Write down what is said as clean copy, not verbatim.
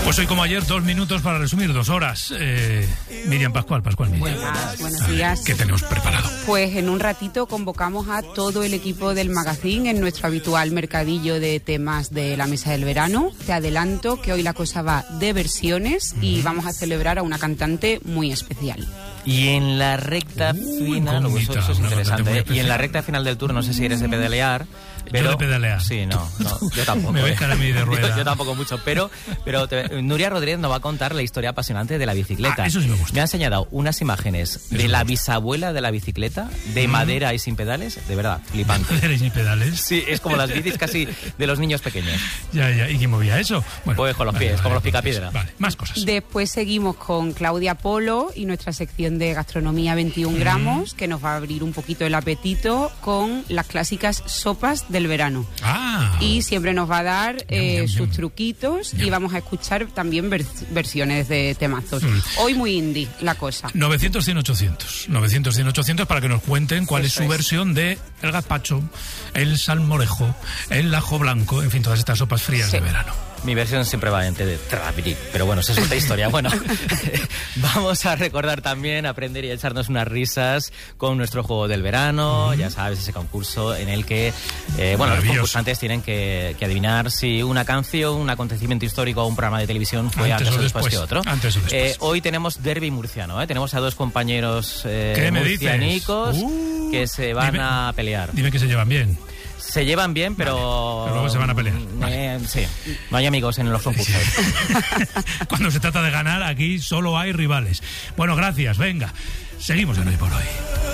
Pues hoy como ayer, 2 minutos para resumir 2 horas. Miriam Pascual Miriam. Buenos días. ¿Qué tenemos preparado? Pues en un ratito convocamos a todo el equipo del magazine en nuestro habitual mercadillo de temas de la mesa del verano. Te adelanto que hoy la cosa va de versiones y vamos a celebrar a una cantante muy especial. Y en la recta final, eso es interesante, y en la recta final del tour, no sé si eres de pedalear, pero... Yo de pedalear. Sí, no, yo tampoco. Me ves cara a mí de rueda. Yo tampoco mucho, pero Nuria Rodríguez nos va a contar la historia apasionante de la bicicleta. Eso sí me gusta. Me ha enseñado unas imágenes de la bisabuela de la bicicleta, de madera y sin pedales, de verdad, flipante. ¿Madera y sin pedales? Sí, es como las bicis casi de los niños pequeños. Ya, ¿y quién movía eso? Bueno, pues con los pies, como los picapiedra. Vale, más cosas. Después seguimos con Claudia Polo y nuestra sección de gastronomía 21 gramos, que nos va a abrir un poquito el apetito con las clásicas sopas del verano. Y siempre nos va a dar sus truquitos y vamos a escuchar también versiones de temazos. Hoy muy indie la cosa. 900-100-800. 900-100-800 para que nos cuenten cuál es su versión de el gazpacho, el salmorejo, el ajo blanco, en fin, todas estas sopas frías de verano. Mi versión siempre va de Traviri, pero bueno, esa es otra historia. Bueno, vamos a recordar también, aprender y echarnos unas risas con nuestro juego del verano. Ya sabes, ese concurso en el que los concursantes tienen que adivinar si una canción, un acontecimiento histórico o un programa de televisión fue antes o después que otro. Antes o después. Hoy tenemos derbi murciano, tenemos a dos compañeros murcianicos que se van a pelear. Dime que se llevan bien. Se llevan bien, pero... Pero luego se van a pelear. Sí, no hay amigos en los concursos. Cuando se trata de ganar, aquí solo hay rivales. Bueno, gracias, venga. Seguimos en Hoy por Hoy.